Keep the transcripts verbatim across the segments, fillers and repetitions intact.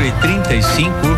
e trinta e cinco.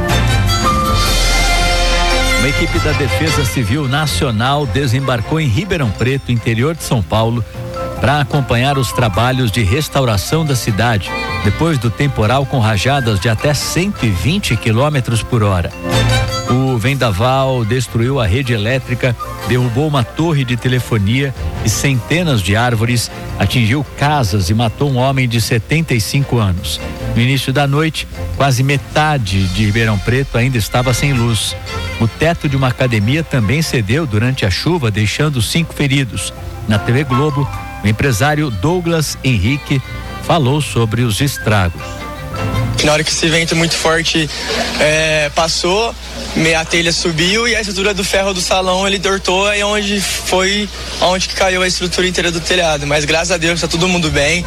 Uma equipe da Defesa Civil Nacional desembarcou em Ribeirão Preto, interior de São Paulo, para acompanhar os trabalhos de restauração da cidade, depois do temporal com rajadas de até cento e vinte quilômetros por hora. O vendaval destruiu a rede elétrica, derrubou uma torre de telefonia e centenas de árvores, atingiu casas e matou um homem de setenta e cinco anos. No início da noite, quase metade de Ribeirão Preto ainda estava sem luz. O teto de uma academia também cedeu durante a chuva, deixando cinco feridos. Na T V Globo, o empresário Douglas Henrique falou sobre os estragos. Na hora que esse vento muito forte é, passou, a telha subiu e a estrutura do ferro do salão ele tortou, e onde foi onde que caiu a estrutura inteira do telhado. Mas graças a Deus está todo mundo bem.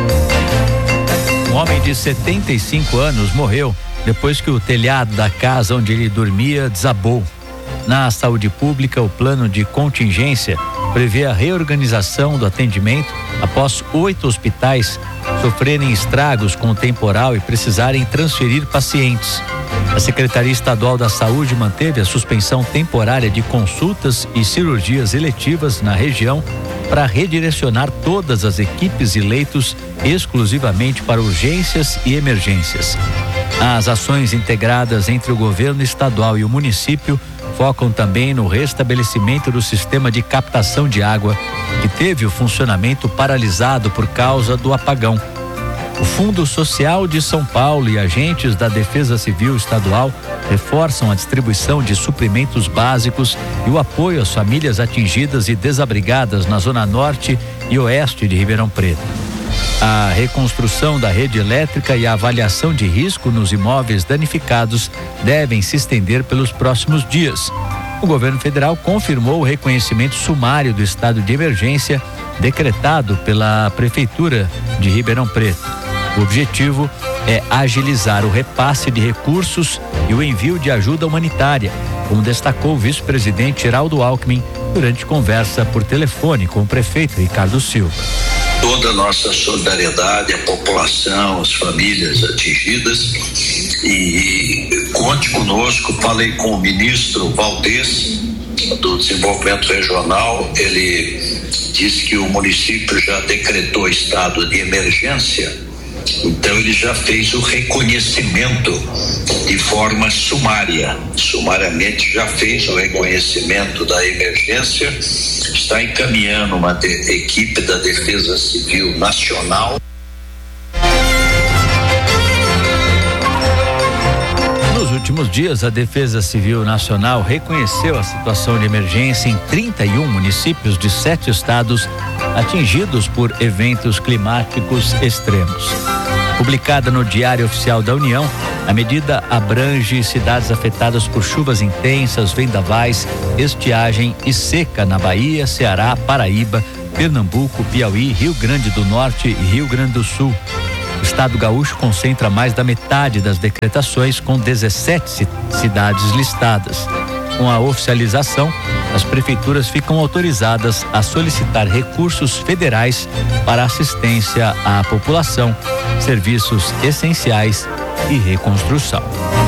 Um homem de setenta e cinco anos morreu depois que o telhado da casa onde ele dormia desabou. Na saúde pública, o plano de contingência prevê a reorganização do atendimento após oito hospitais sofrerem estragos com o temporal e precisarem transferir pacientes. A Secretaria Estadual da Saúde manteve a suspensão temporária de consultas e cirurgias eletivas na região para redirecionar todas as equipes e leitos exclusivamente para urgências e emergências. As ações integradas entre o governo estadual e o município focam também no restabelecimento do sistema de captação de água, que teve o funcionamento paralisado por causa do apagão. O Fundo Social de São Paulo e agentes da Defesa Civil Estadual reforçam a distribuição de suprimentos básicos e o apoio às famílias atingidas e desabrigadas na zona norte e oeste de Ribeirão Preto. A reconstrução da rede elétrica e a avaliação de risco nos imóveis danificados devem se estender pelos próximos dias. O governo federal confirmou o reconhecimento sumário do estado de emergência decretado pela Prefeitura de Ribeirão Preto. O objetivo é agilizar o repasse de recursos e o envio de ajuda humanitária, como destacou o vice-presidente Geraldo Alckmin durante conversa por telefone com o prefeito Ricardo Silva. Toda a nossa solidariedade à população, às famílias atingidas, e conte conosco. Falei com o ministro Valdez do Desenvolvimento Regional, ele disse que o município já decretou estado de emergência, então ele já fez o reconhecimento de forma sumária, sumariamente já fez o reconhecimento da emergência, está encaminhando uma de, equipe da Defesa Civil Nacional. Nos últimos dias, a Defesa Civil Nacional reconheceu a situação de emergência em trinta e um municípios de sete estados atingidos por eventos climáticos extremos. Publicada no Diário Oficial da União, a medida abrange cidades afetadas por chuvas intensas, vendavais, estiagem e seca na Bahia, Ceará, Paraíba, Pernambuco, Piauí, Rio Grande do Norte e Rio Grande do Sul. O estado gaúcho concentra mais da metade das decretações, com dezessete cidades listadas. Com a oficialização, as prefeituras ficam autorizadas a solicitar recursos federais para assistência à população, serviços essenciais e reconstrução.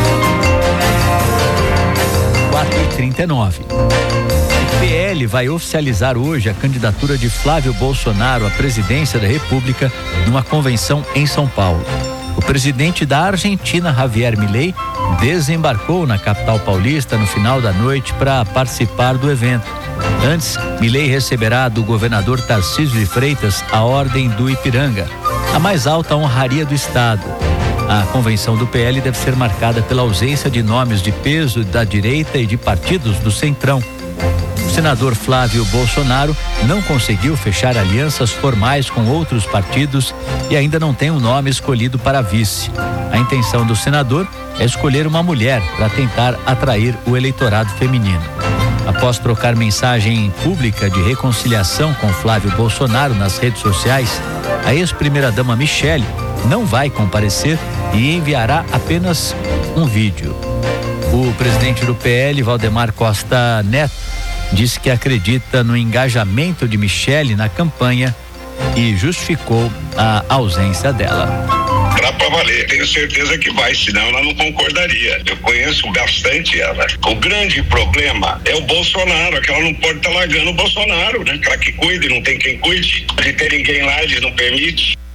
quatro e trinta e nove. O P L vai oficializar hoje a candidatura de Flávio Bolsonaro à presidência da República numa convenção em São Paulo. O presidente da Argentina, Javier Milei, desembarcou na capital paulista no final da noite para participar do evento. Antes, Milei receberá do governador Tarcísio de Freitas a Ordem do Ipiranga, a mais alta honraria do estado. A convenção do P L deve ser marcada pela ausência de nomes de peso da direita e de partidos do centrão. O senador Flávio Bolsonaro não conseguiu fechar alianças formais com outros partidos e ainda não tem um nome escolhido para vice. A intenção do senador é escolher uma mulher para tentar atrair o eleitorado feminino. Após trocar mensagem pública de reconciliação com Flávio Bolsonaro nas redes sociais, a ex-primeira-dama Michele não vai comparecer e enviará apenas um vídeo. O presidente do P L, Valdemar Costa Neto, disse que acredita no engajamento de Michele na campanha e justificou a ausência dela. Para pra valer. Tenho certeza que vai, senão ela não concordaria. Eu conheço bastante ela. O grande problema é o Bolsonaro, que ela não pode estar tá largando o Bolsonaro, né? Ela que cuide, não tem quem cuide. De ter ninguém lá, eles não permite.